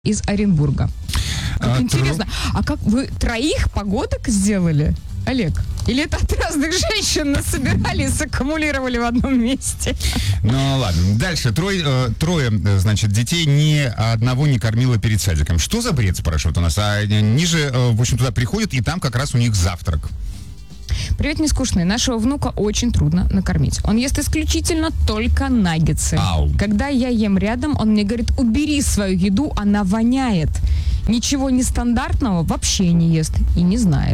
из Оренбурга. Как интересно, а как вы троих погодок сделали, Олег? Или это от разных женщин насобирали и саккумулировали в одном месте? Ну ладно, дальше. Трое, значит, детей ни одного не кормила перед садиком. Что за бред, спрашивают у нас? А они же, в общем, туда приходят, и там как раз у них завтрак. Привет, нескучный. Нашего внука очень трудно накормить. Он ест исключительно только наггетсы. Ау. Когда я ем рядом, он мне говорит: убери свою еду, она воняет. Ничего нестандартного вообще не ест и не знает.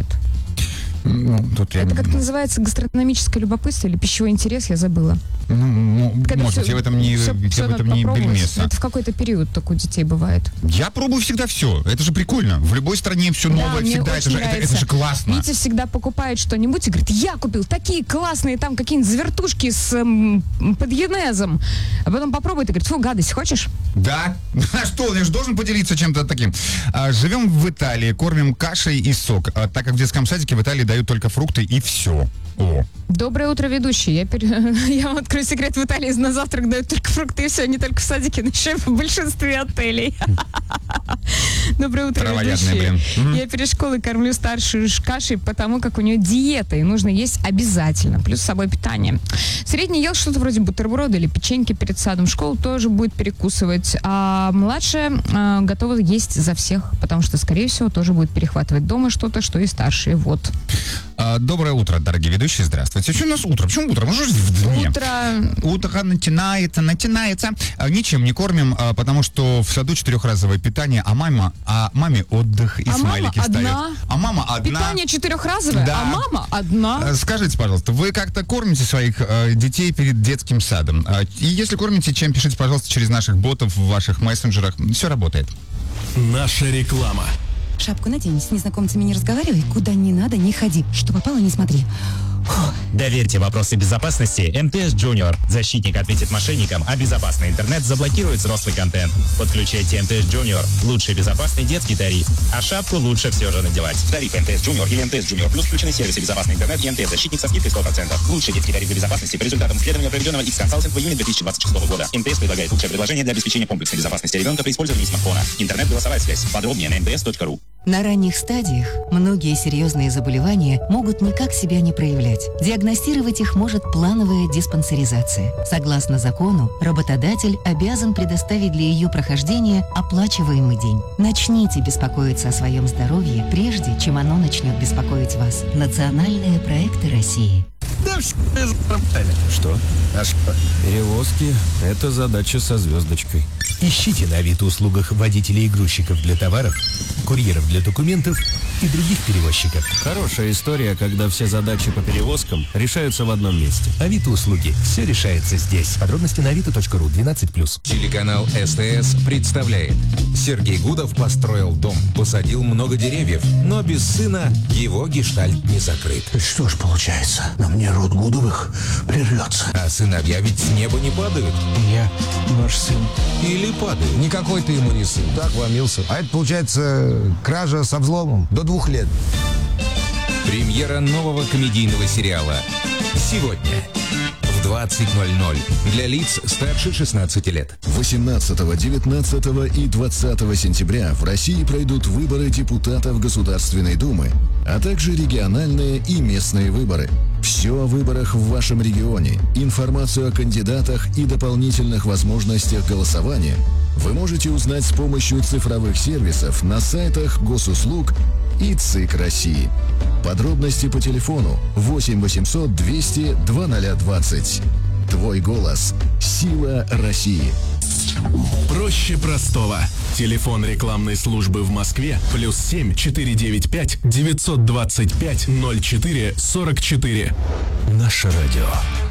Это как-то называется гастрономическое любопытство или пищевой интерес, я забыла. Может быть, я в этом не бельмеса. Это в какой-то период только у детей бывает. Я пробую всегда все. Это же прикольно. В любой стране все новое всегда. Это же классно. Витя всегда покупает что-нибудь и говорит: я купил такие классные там какие-нибудь завертушки с подъенезом. А потом попробует и говорит: фу, гадость, хочешь? Да. А что, я же должен поделиться чем-то таким. Живем в Италии, кормим кашей и сок. Так как в детском садике в Италии дают только фрукты и все. О. Доброе утро, ведущий. Я вам открою секрет: в Италии на завтрак дают только фрукты и все, не только в садике, но еще и в большинстве отелей. Доброе утро, ведущий. Я перед школой кормлю старшую кашей, потому как у нее диета, и нужно есть обязательно. Плюс с собой питание. Средний ел что-то вроде бутерброда или печеньки перед садом. В школу тоже будет перекусывать. А младшая готова есть за всех, потому что, скорее всего, тоже будет перехватывать дома что-то, что и старшие. Вот. Доброе утро, дорогие ведущие. Здравствуйте. Что у нас утро? Почему утро? Может, в дне? Утро начинается. Ничем не кормим, потому что в саду 4-разовое питание, а маме отдых и смайлики ставят. А мама одна. Питание 4-разовое, да. А мама одна. Скажите, пожалуйста, вы как-то кормите своих детей перед детским садом? И если кормите, чем, пишите, пожалуйста, через наших ботов в ваших мессенджерах. Все работает. Наша реклама. Шапку надень, с незнакомцами не разговаривай, куда не надо, не ходи. Что попало, не смотри. Доверьте вопросы безопасности МТС Junior. Защитник ответит мошенникам, а безопасный интернет заблокирует взрослый контент. Подключайте МТС Junior. Лучший безопасный детский тариф. А шапку лучше все же надевать. Тариф МТС Junior или МТС Junior Плюс включены сервисы безопасный интернет и МТС Защитник со скидкой 100%. Лучший детский тариф для безопасности по результатам исследования, проведенного X-Consulting в июне 2026 года. МТС предлагает лучшее предложение для обеспечения комплексной безопасности ребенка при использовании смартфона. Интернет-голосовая связь. Подробнее на mts.ru. На ранних стадиях многие серьезные заболевания могут никак себя не проявлять. Диагностировать их может плановая диспансеризация. Согласно закону, работодатель обязан предоставить для ее прохождения оплачиваемый день. Начните беспокоиться о своем здоровье, прежде чем оно начнет беспокоить вас. Национальные проекты России. Что? А что? Перевозки – это задача со звездочкой. Ищите на Авито-услугах водителей и грузчиков для товаров, курьеров для документов и других перевозчиков. Хорошая история, когда все задачи по перевозкам решаются в одном месте. Авито-услуги. Все решается здесь. Подробности на avito.ru 12+. Телеканал СТС представляет. Сергей Гудов построил дом, посадил много деревьев, но без сына его гештальт не закрыт. Что ж получается, на мне род Гудовых прервется. А сыновья ведь с неба не падают. Я ваш сын. Или падают. Никакой ты ему не сын. Так вломился. А это получается кража со взломом до 2 лет. Премьера нового комедийного сериала. Сегодня в 20:00 для лиц старше 16 лет. 18, 19 и 20 сентября в России пройдут выборы депутатов Государственной Думы, а также региональные и местные выборы. Все о выборах в вашем регионе, информацию о кандидатах и дополнительных возможностях голосования вы можете узнать с помощью цифровых сервисов на сайтах госуслуг и ЦИК России. Подробности по телефону 8 800 200 2020. Твой голос. Сила России. Проще простого. Телефон рекламной службы в Москве +7 495 925 04 44. Наше радио.